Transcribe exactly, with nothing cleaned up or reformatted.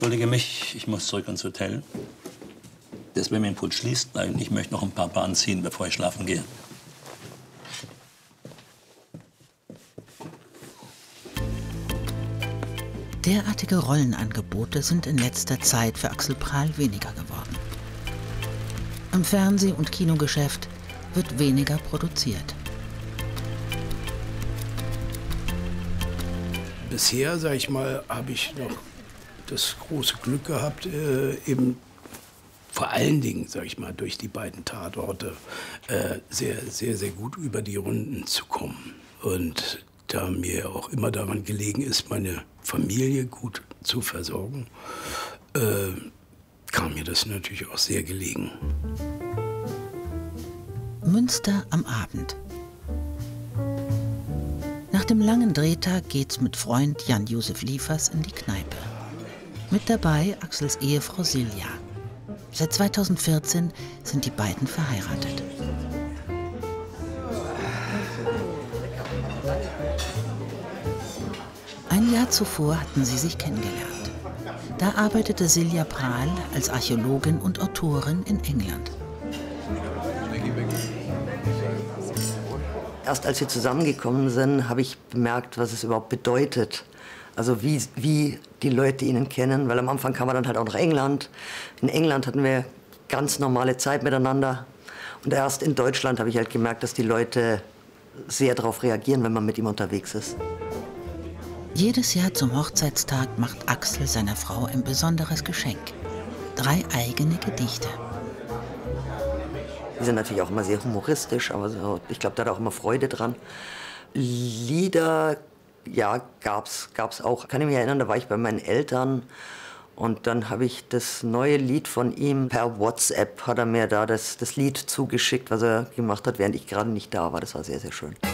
Entschuldige mich, ich muss zurück ins Hotel. Der Swimmingpool schließt. Nein, ich möchte noch ein paar Bahnen ziehen, bevor ich schlafen gehe. Derartige Rollenangebote sind in letzter Zeit für Axel Prahl weniger geworden. Im Fernseh- und Kinogeschäft wird weniger produziert. Bisher, sag ich mal, habe ich noch das große Glück gehabt, äh, eben vor allen Dingen, sag ich mal, durch die beiden Tatorte äh, sehr, sehr, sehr gut über die Runden zu kommen. Und da mir auch immer daran gelegen ist, meine Familie gut zu versorgen, äh, kam mir das natürlich auch sehr gelegen. Münster am Abend. Nach dem langen Drehtag geht's mit Freund Jan-Josef Liefers in die Kneipe. Mit dabei Axels Ehefrau Silja. Seit zweitausendvierzehn sind die beiden verheiratet. Ein Jahr zuvor hatten sie sich kennengelernt. Da arbeitete Silja Prahl als Archäologin und Autorin in England. Erst als wir zusammengekommen sind, habe ich bemerkt, was es überhaupt bedeutet. Also wie, wie die Leute ihn kennen, weil am Anfang kam er dann halt auch nach England. In England hatten wir ganz normale Zeit miteinander. Und erst in Deutschland habe ich halt gemerkt, dass die Leute sehr darauf reagieren, wenn man mit ihm unterwegs ist. Jedes Jahr zum Hochzeitstag macht Axel seiner Frau ein besonderes Geschenk. Drei eigene Gedichte. Die sind natürlich auch immer sehr humoristisch, aber so, ich glaube, da hat er auch immer Freude dran. Lieder, ja, gab's, gab's auch. Kann ich mich erinnern, da war ich bei meinen Eltern und dann habe ich das neue Lied von ihm per WhatsApp, hat er mir da das, das Lied zugeschickt, was er gemacht hat, während ich gerade nicht da war. Das war sehr, sehr schön.